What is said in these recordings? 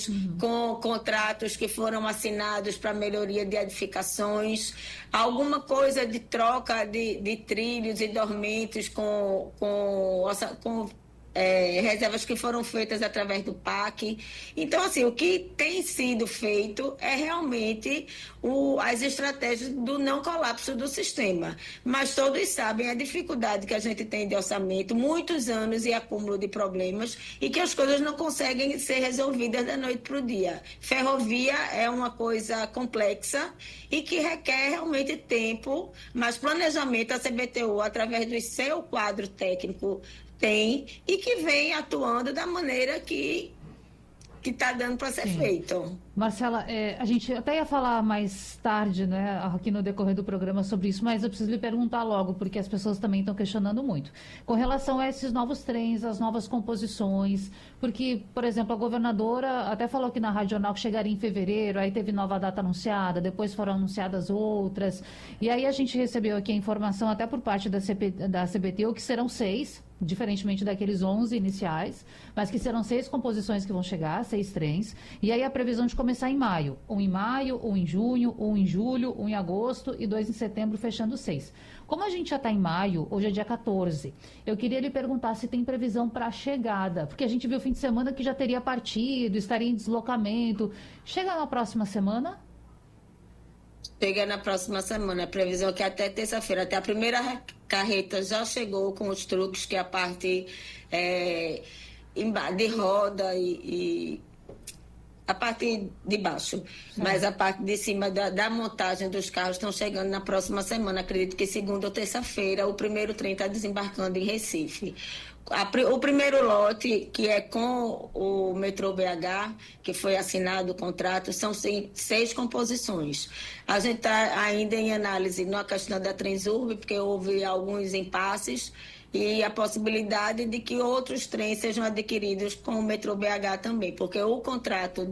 com contratos que foram assinados para melhoria de edificações, alguma coisa de troca de trilhos e dormentes com reservas que foram feitas através do PAC. Então, assim, o que tem sido feito é realmente as estratégias do não colapso do sistema. Mas todos sabem a dificuldade que a gente tem de orçamento, muitos anos e acúmulo de problemas, e que as coisas não conseguem ser resolvidas da noite para o dia. Ferrovia é uma coisa complexa e que requer realmente tempo, mas planejamento, a CBTU, através do seu quadro técnico, tem, e que vem atuando da maneira que está dando para ser feito. Marcela, a gente até ia falar mais tarde, né, aqui no decorrer do programa sobre isso, mas eu preciso lhe perguntar logo, porque as pessoas também estão questionando muito. Com relação a esses novos trens, as novas composições, porque, por exemplo, a governadora até falou aqui na Rádio Jornal que chegaria em fevereiro, aí teve nova data anunciada, depois foram anunciadas outras, e aí a gente recebeu aqui a informação até por parte da CBTU que serão 6, diferentemente daqueles 11 iniciais, mas que serão 6 composições que vão chegar, 6 trens, e aí a previsão de começar em maio. Um em maio, um em junho, um em julho, um em agosto e 2 em setembro, fechando 6. Como a gente já está em maio, hoje é dia 14, eu queria lhe perguntar se tem previsão para a chegada, porque a gente viu fim de semana que já teria partido, estaria em deslocamento. Chega na próxima semana? Chega na próxima semana, a previsão é que até terça-feira, até a primeira carreta já chegou com os truques, que é a parte de roda e a parte de baixo, mas a parte de cima da montagem dos carros estão chegando na próxima semana. Acredito que segunda ou terça-feira o primeiro trem está desembarcando em Recife. O primeiro lote, que é com o metrô BH, que foi assinado o contrato, são 6 composições. A gente está ainda em análise na questão da Transurb, porque houve alguns impasses, e a possibilidade de que outros trens sejam adquiridos com o metrô BH também, porque o contrato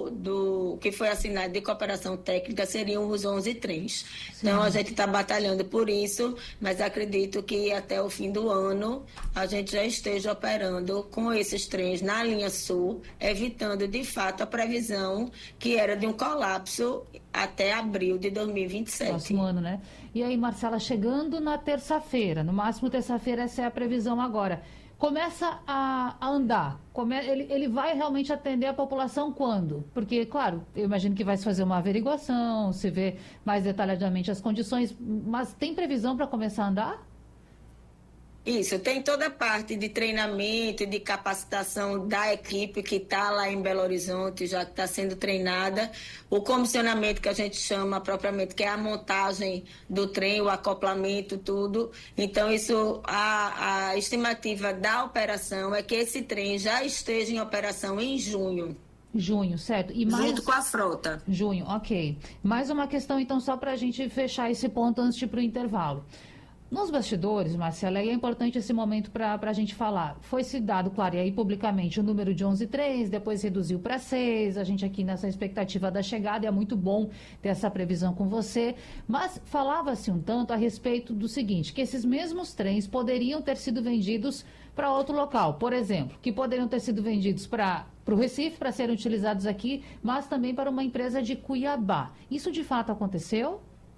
do que foi assinado de cooperação técnica seriam os 11 trens. Sim. Então, a gente está batalhando por isso, mas acredito que até o fim do ano a gente já esteja operando com esses trens na linha sul, evitando, de fato, a previsão que era de um colapso até abril de 2027. Próximo ano, né? E aí, Marcela, chegando na terça-feira, no máximo terça-feira, essa é a previsão agora. Começa a andar. Ele vai realmente atender a população quando? Porque, claro, eu imagino que vai se fazer uma averiguação, se vê mais detalhadamente as condições, mas tem previsão para começar a andar? Isso, tem toda a parte de treinamento e de capacitação da equipe que está lá em Belo Horizonte, já está sendo treinada. O comissionamento, que a gente chama propriamente, que é a montagem do trem, o acoplamento, tudo. Então, isso, a estimativa da operação é que esse trem já esteja em operação em junho. Junho, certo. E junto com a frota. Junho, ok. Mais uma questão, então, só para a gente fechar esse ponto antes de ir para o intervalo. Nos bastidores, Marcela, e é importante esse momento para a gente falar, foi-se dado, claro, e aí publicamente o número de 11 trens, depois reduziu para 6, a gente aqui nessa expectativa da chegada, e é muito bom ter essa previsão com você, mas falava-se um tanto a respeito do seguinte, que esses mesmos trens poderiam ter sido vendidos para outro local, por exemplo, que poderiam ter sido vendidos para o Recife, para serem utilizados aqui, mas também para uma empresa de Cuiabá. Isso de fato aconteceu?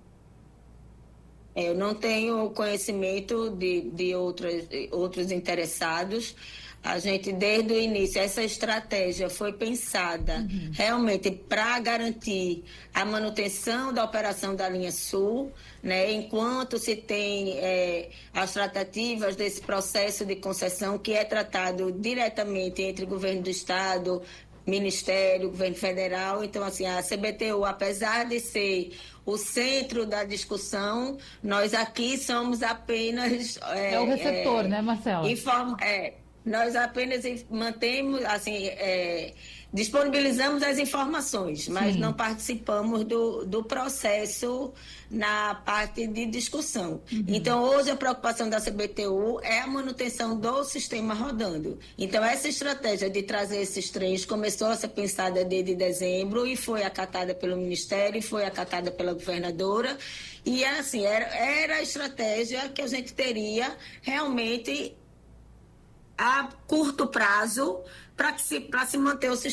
Eu não tenho conhecimento de outros interessados. A gente, desde o início, essa estratégia foi pensada realmente para garantir a manutenção da operação da linha sul, né? Enquanto se tem as tratativas desse processo de concessão, que é tratado diretamente entre o governo do estado, Ministério, Governo Federal. Então, assim, a CBTU, apesar de ser o centro da discussão, nós aqui somos apenas... É o receptor, né, Marcela? Nós apenas mantemos, assim, disponibilizamos as informações, mas não participamos do processo na parte de discussão. Então, hoje a preocupação da CBTU é a manutenção do sistema rodando. Então, essa estratégia de trazer esses trens começou a ser pensada desde dezembro e foi acatada pelo Ministério, foi acatada pela governadora. E, assim, era a estratégia que a gente teria realmente a curto prazo para se manter o sistema